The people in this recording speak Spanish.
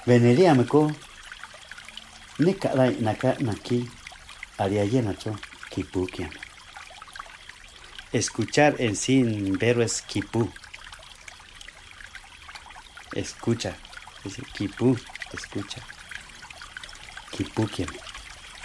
Veneriameko, nikaday naka naki, ariayenacho, kipukiam. Escuchar en sin verbo es kipu. Escucha, dice kipu, escucha. Kipukiam.